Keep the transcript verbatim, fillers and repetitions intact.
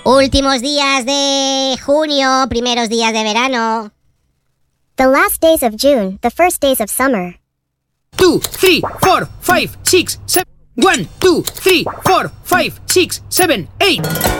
Últimos días de junio, primeros días de verano. The last days of June, the first days of summer. Two, three, four, five, six, seven. One, two, three, four, five, six, seven, eight.